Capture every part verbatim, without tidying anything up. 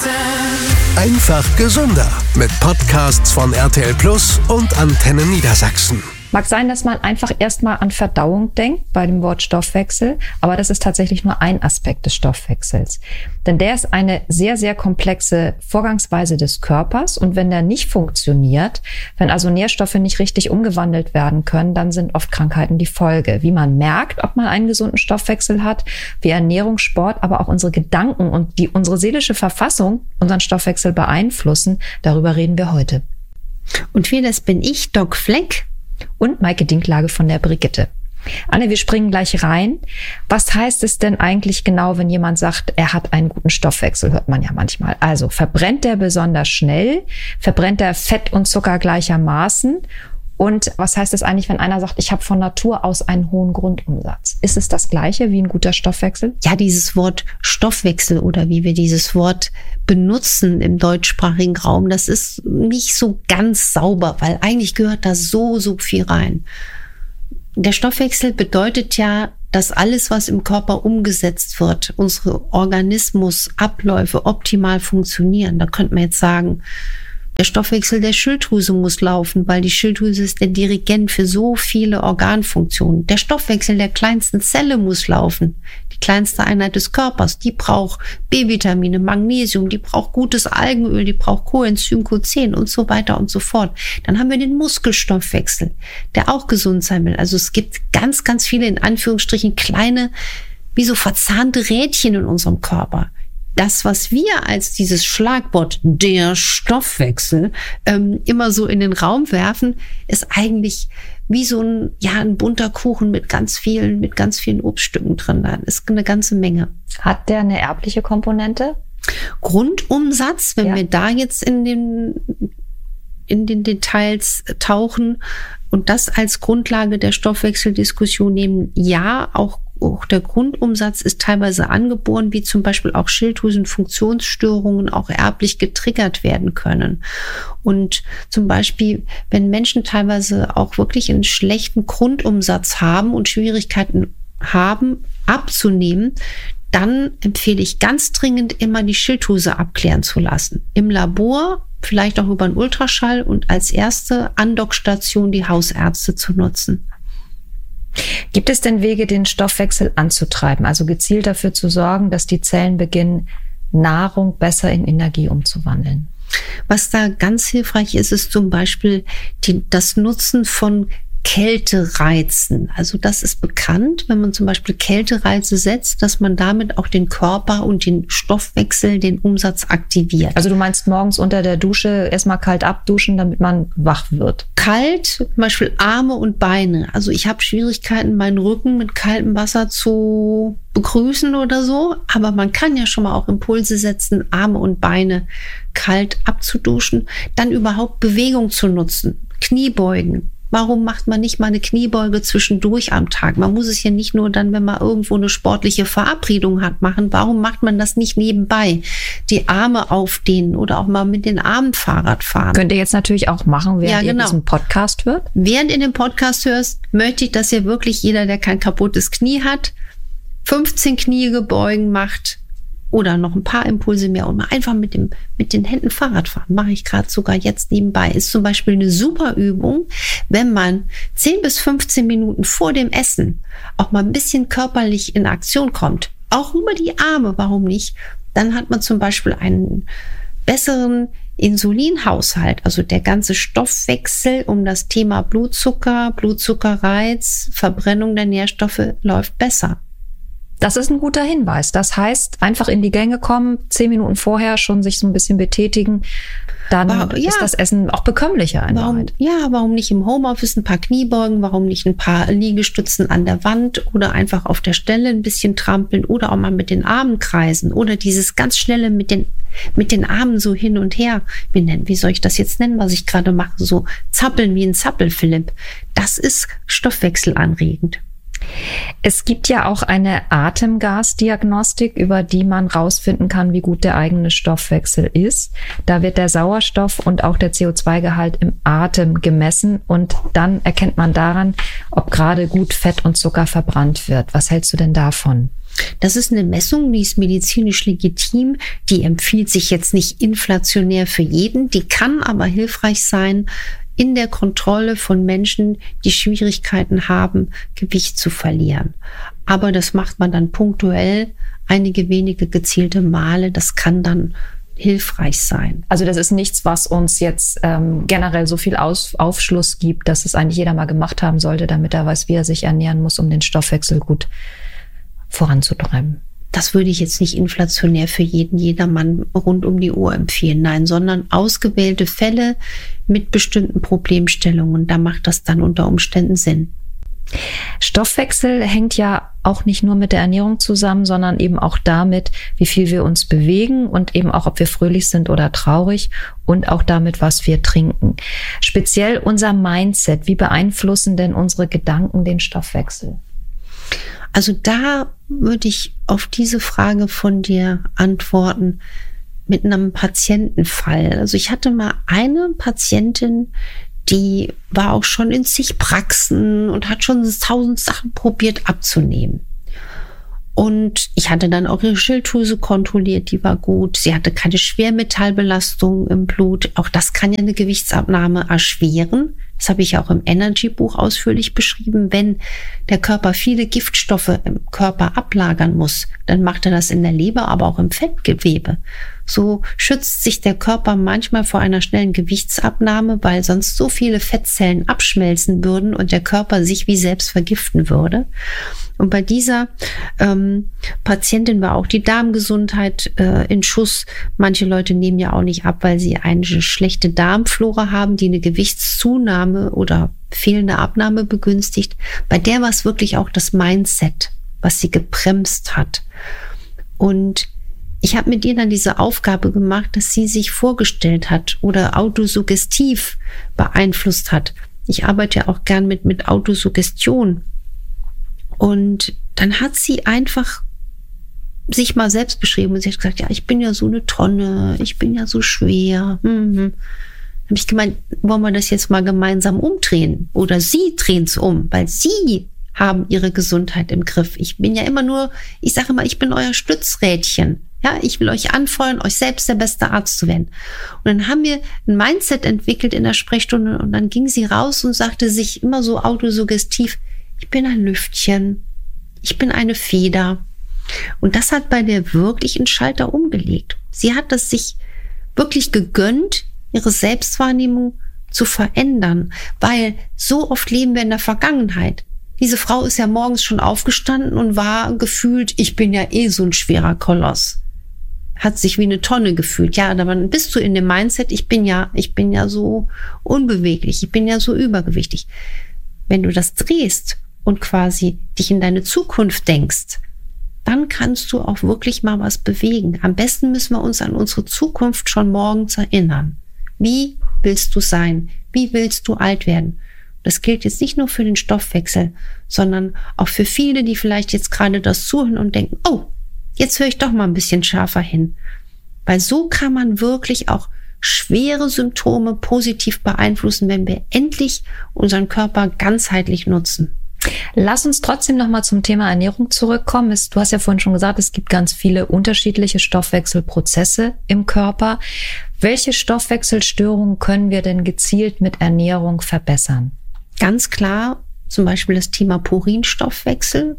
Einfach gesünder mit Podcasts von R T L Plus und Antenne Niedersachsen. Mag sein, dass man einfach erstmal an Verdauung denkt bei dem Wort Stoffwechsel, aber das ist tatsächlich nur ein Aspekt des Stoffwechsels. Denn der ist eine sehr, sehr komplexe Vorgangsweise des Körpers und wenn der nicht funktioniert, wenn also Nährstoffe nicht richtig umgewandelt werden können, dann sind oft Krankheiten die Folge. Wie man merkt, ob man einen gesunden Stoffwechsel hat, wie Ernährung, Sport, aber auch unsere Gedanken und die unsere seelische Verfassung unseren Stoffwechsel beeinflussen, darüber reden wir heute. Und wir, das bin ich, Doc Fleck. Und Maike Dinklage von der Brigitte. Anne, wir springen gleich rein. Was heißt es denn eigentlich genau, wenn jemand sagt, er hat einen guten Stoffwechsel, hört man ja manchmal. Also verbrennt er besonders schnell? Verbrennt er Fett und Zucker gleichermaßen? Und was heißt es eigentlich, wenn einer sagt, ich habe von Natur aus einen hohen Grundumsatz? Ist es das Gleiche wie ein guter Stoffwechsel? Ja, dieses Wort Stoffwechsel oder wie wir dieses Wort benutzen im deutschsprachigen Raum, das ist nicht so ganz sauber, weil eigentlich gehört da so, so viel rein. Der Stoffwechsel bedeutet ja, dass alles, was im Körper umgesetzt wird, unsere Organismusabläufe optimal funktionieren. Da könnte man jetzt sagen, der Stoffwechsel der Schilddrüse muss laufen, weil die Schilddrüse ist der Dirigent für so viele Organfunktionen. Der Stoffwechsel der kleinsten Zelle muss laufen. Die kleinste Einheit des Körpers, die braucht B-Vitamine, Magnesium, die braucht gutes Algenöl, die braucht Coenzym Q zehn und so weiter und so fort. Dann haben wir den Muskelstoffwechsel, der auch gesund sein will. Also es gibt ganz, ganz viele, in Anführungsstrichen, kleine, wie so verzahnte Rädchen in unserem Körper. Das, was wir als dieses Schlagwort der Stoffwechsel ähm, immer so in den Raum werfen, ist eigentlich wie so ein, ja, ein bunter Kuchen mit ganz vielen, mit ganz vielen Obststücken drin. Da ist eine ganze Menge. Hat der eine erbliche Komponente? Grundumsatz, wenn ja. wir da jetzt in den, in den Details tauchen und das als Grundlage der Stoffwechseldiskussion nehmen, ja, auch Auch der Grundumsatz ist teilweise angeboren, wie zum Beispiel auch Schilddrüsenfunktionsstörungen auch erblich getriggert werden können. Und zum Beispiel, wenn Menschen teilweise auch wirklich einen schlechten Grundumsatz haben und Schwierigkeiten haben, abzunehmen, dann empfehle ich ganz dringend immer die Schilddrüse abklären zu lassen. Im Labor, vielleicht auch über einen Ultraschall und als erste Andockstation die Hausärzte zu nutzen. Gibt es denn Wege, den Stoffwechsel anzutreiben, also gezielt dafür zu sorgen, dass die Zellen beginnen, Nahrung besser in Energie umzuwandeln? Was da ganz hilfreich ist, ist zum Beispiel die, das Nutzen von Kältereizen. Also das ist bekannt, wenn man zum Beispiel Kältereize setzt, dass man damit auch den Körper und den Stoffwechsel, den Umsatz aktiviert. Also du meinst morgens unter der Dusche erstmal kalt abduschen, damit man wach wird? Kalt, zum Beispiel Arme und Beine. Also ich habe Schwierigkeiten, meinen Rücken mit kaltem Wasser zu begrüßen oder so, aber man kann ja schon mal auch Impulse setzen, Arme und Beine kalt abzuduschen, dann überhaupt Bewegung zu nutzen, Kniebeugen. Warum macht man nicht mal eine Kniebeuge zwischendurch am Tag? Man muss es ja nicht nur dann, wenn man irgendwo eine sportliche Verabredung hat, machen. Warum macht man das nicht nebenbei? Die Arme aufdehnen oder auch mal mit den Armen Fahrrad fahren. Könnt ihr jetzt natürlich auch machen, während ja, genau. ihr diesen Podcast hört? Während ihr den Podcast hörst, möchte ich, dass ihr wirklich jeder, der kein kaputtes Knie hat, fünfzehn Kniegebeugen macht oder noch ein paar Impulse mehr und mal einfach mit dem mit den Händen Fahrrad fahren. Mache ich gerade sogar jetzt nebenbei. Ist zum Beispiel eine super Übung, wenn man zehn bis fünfzehn Minuten vor dem Essen auch mal ein bisschen körperlich in Aktion kommt. Auch über die Arme, warum nicht? Dann hat man zum Beispiel einen besseren Insulinhaushalt, also der ganze Stoffwechsel um das Thema Blutzucker, Blutzuckerreiz, Verbrennung der Nährstoffe läuft besser. Das ist ein guter Hinweis. Das heißt, einfach in die Gänge kommen, zehn Minuten vorher schon sich so ein bisschen betätigen, dann warum, ja. ist das Essen auch bekömmlicher in warum, Wahrheit. Ja, warum nicht im Homeoffice ein paar Kniebeugen, warum nicht ein paar Liegestützen an der Wand oder einfach auf der Stelle ein bisschen trampeln oder auch mal mit den Armen kreisen oder dieses ganz schnelle mit den mit den Armen so hin und her. Wie, nennen, wie soll ich das jetzt nennen, was ich gerade mache? So zappeln wie ein Zappelphilipp. Das ist stoffwechselanregend. Es gibt ja auch eine Atemgasdiagnostik, über die man rausfinden kann, wie gut der eigene Stoffwechsel ist. Da wird der Sauerstoff und auch der C O zwei Gehalt im Atem gemessen und dann erkennt man daran, ob gerade gut Fett und Zucker verbrannt wird. Was hältst du denn davon? Das ist eine Messung, die ist medizinisch legitim. Die empfiehlt sich jetzt nicht inflationär für jeden. Die kann aber hilfreich sein in der Kontrolle von Menschen, die Schwierigkeiten haben, Gewicht zu verlieren. Aber das macht man dann punktuell, einige wenige gezielte Male. Das kann dann hilfreich sein. Also das ist nichts, was uns jetzt ähm, generell so viel Aus- Aufschluss gibt, dass es eigentlich jeder mal gemacht haben sollte, damit er weiß, wie er sich ernähren muss, um den Stoffwechsel gut voranzutreiben. Das würde ich jetzt nicht inflationär für jeden, jedermann rund um die Uhr empfehlen, nein, sondern ausgewählte Fälle mit bestimmten Problemstellungen. Da macht das dann unter Umständen Sinn. Stoffwechsel hängt ja auch nicht nur mit der Ernährung zusammen, sondern eben auch damit, wie viel wir uns bewegen und eben auch, ob wir fröhlich sind oder traurig und auch damit, was wir trinken. Speziell unser Mindset. Wie beeinflussen denn unsere Gedanken den Stoffwechsel? Also da würde ich auf diese Frage von dir antworten mit einem Patientenfall. Also ich hatte mal eine Patientin, die war auch schon in zig Praxen und hat schon tausend Sachen probiert abzunehmen. Und ich hatte dann auch ihre Schilddrüse kontrolliert, die war gut. Sie hatte keine Schwermetallbelastung im Blut. Auch das kann ja eine Gewichtsabnahme erschweren. Das habe ich ja auch im Energy-Buch ausführlich beschrieben. Wenn der Körper viele Giftstoffe im Körper ablagern muss, dann macht er das in der Leber, aber auch im Fettgewebe. So schützt sich der Körper manchmal vor einer schnellen Gewichtsabnahme, weil sonst so viele Fettzellen abschmelzen würden und der Körper sich wie selbst vergiften würde. Und bei dieser ähm, Patientin war auch die Darmgesundheit äh, in Schuss. Manche Leute nehmen ja auch nicht ab, weil sie eine schlechte Darmflora haben, die eine Gewichtszunahme oder fehlende Abnahme begünstigt. Bei der war es wirklich auch das Mindset, was sie gebremst hat. Und ich habe mit ihr dann diese Aufgabe gemacht, dass sie sich vorgestellt hat oder autosuggestiv beeinflusst hat. Ich arbeite ja auch gern mit, mit Autosuggestion. Und dann hat sie einfach sich mal selbst beschrieben und sie hat gesagt, ja, ich bin ja so eine Tonne, ich bin ja so schwer. Mhm. Dann habe ich gemeint, wollen wir das jetzt mal gemeinsam umdrehen? Oder Sie drehen es um, weil Sie haben Ihre Gesundheit im Griff. Ich bin ja immer nur, ich sage immer, ich bin euer Stützrädchen. Ja, ich will euch anfeuern, euch selbst der beste Arzt zu werden. Und dann haben wir ein Mindset entwickelt in der Sprechstunde und dann ging sie raus und sagte sich immer so autosuggestiv, ich bin ein Lüftchen, ich bin eine Feder. Und das hat bei der wirklich einen Schalter umgelegt. Sie hat es sich wirklich gegönnt, ihre Selbstwahrnehmung zu verändern, weil so oft leben wir in der Vergangenheit. Diese Frau ist ja morgens schon aufgestanden und war gefühlt, ich bin ja eh so ein schwerer Koloss. Hat sich wie eine Tonne gefühlt. Ja, aber dann bist du in dem Mindset, ich bin ja, ich bin ja so unbeweglich, ich bin ja so übergewichtig. Wenn du das drehst und quasi dich in deine Zukunft denkst, dann kannst du auch wirklich mal was bewegen. Am besten müssen wir uns an unsere Zukunft schon morgens erinnern. Wie willst du sein? Wie willst du alt werden? Das gilt jetzt nicht nur für den Stoffwechsel, sondern auch für viele, die vielleicht jetzt gerade das zuhören und denken, oh, jetzt höre ich doch mal ein bisschen schärfer hin. Weil so kann man wirklich auch schwere Symptome positiv beeinflussen, wenn wir endlich unseren Körper ganzheitlich nutzen. Lass uns trotzdem noch mal zum Thema Ernährung zurückkommen. Du hast ja vorhin schon gesagt, es gibt ganz viele unterschiedliche Stoffwechselprozesse im Körper. Welche Stoffwechselstörungen können wir denn gezielt mit Ernährung verbessern? Ganz klar, zum Beispiel das Thema Purinstoffwechsel.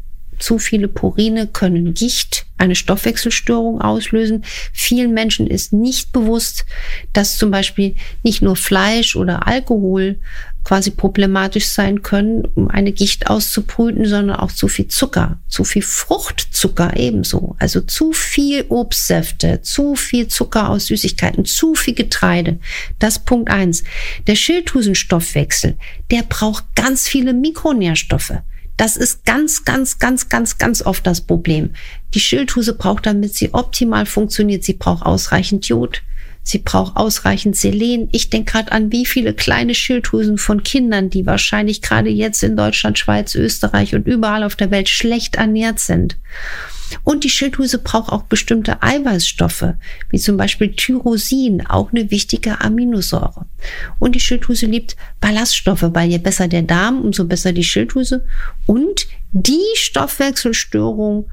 Zu viele Purine können Gicht, eine Stoffwechselstörung auslösen. Vielen Menschen ist nicht bewusst, dass zum Beispiel nicht nur Fleisch oder Alkohol quasi problematisch sein können, um eine Gicht auszubrüten, sondern auch zu viel Zucker, zu viel Fruchtzucker ebenso. Also zu viel Obstsäfte, zu viel Zucker aus Süßigkeiten, zu viel Getreide. Das ist Punkt eins. Der Schilddrüsenstoffwechsel, der braucht ganz viele Mikronährstoffe. Das ist ganz, ganz, ganz, ganz, ganz oft das Problem. Die Schilddrüse braucht, damit sie optimal funktioniert, sie braucht ausreichend Jod, sie braucht ausreichend Selen. Ich denke gerade an wie viele kleine Schilddrüsen von Kindern, die wahrscheinlich gerade jetzt in Deutschland, Schweiz, Österreich und überall auf der Welt schlecht ernährt sind. Und die Schilddrüse braucht auch bestimmte Eiweißstoffe, wie zum Beispiel Tyrosin, auch eine wichtige Aminosäure. Und die Schilddrüse liebt Ballaststoffe, weil je besser der Darm, umso besser die Schilddrüse. Und die Stoffwechselstörung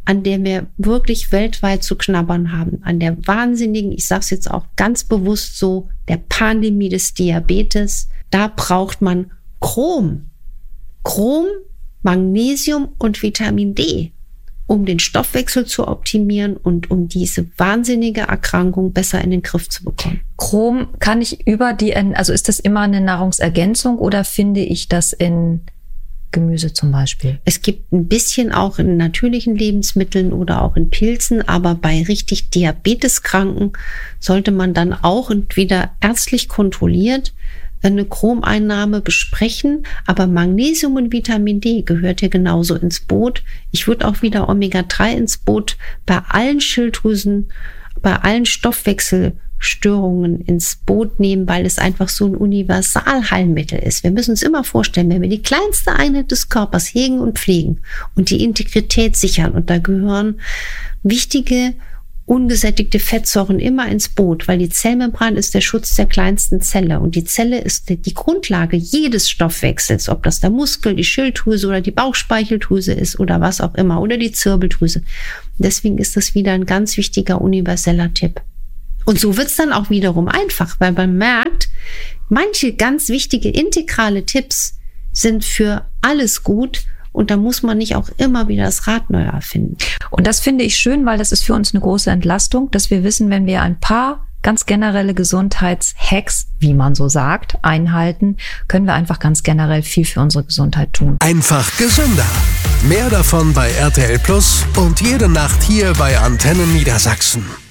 an der wir wirklich weltweit zu knabbern haben. An der wahnsinnigen, ich sage es jetzt auch ganz bewusst so, der Pandemie des Diabetes. Da braucht man Chrom. Chrom, Magnesium und Vitamin D, um den Stoffwechsel zu optimieren und um diese wahnsinnige Erkrankung besser in den Griff zu bekommen. Chrom kann ich über die, also ist das immer eine Nahrungsergänzung oder finde ich das in Gemüse zum Beispiel? Es gibt ein bisschen auch in natürlichen Lebensmitteln oder auch in Pilzen, aber bei richtig Diabeteskranken sollte man dann auch entweder ärztlich kontrolliert eine Chromeinnahme besprechen, aber Magnesium und Vitamin D gehört hier genauso ins Boot. Ich würde auch wieder Omega drei ins Boot bei allen Schilddrüsen, bei allen Stoffwechselstörungen ins Boot nehmen, weil es einfach so ein Universalheilmittel ist. Wir müssen uns immer vorstellen, wenn wir die kleinste Einheit des Körpers hegen und pflegen und die Integrität sichern, und da gehören wichtige ungesättigte Fettsäuren immer ins Boot, weil die Zellmembran ist der Schutz der kleinsten Zelle und die Zelle ist die Grundlage jedes Stoffwechsels, ob das der Muskel, die Schilddrüse oder die Bauchspeicheldrüse ist oder was auch immer oder die Zirbeldrüse. Deswegen ist das wieder ein ganz wichtiger universeller Tipp. Und so wird's dann auch wiederum einfach, weil man merkt, manche ganz wichtige integrale Tipps sind für alles gut. Und da muss man nicht auch immer wieder das Rad neu erfinden. Und das finde ich schön, weil das ist für uns eine große Entlastung, dass wir wissen, wenn wir ein paar ganz generelle Gesundheitshacks, wie man so sagt, einhalten, können wir einfach ganz generell viel für unsere Gesundheit tun. Einfach gesünder. Mehr davon bei R T L Plus und jede Nacht hier bei Antenne Niedersachsen.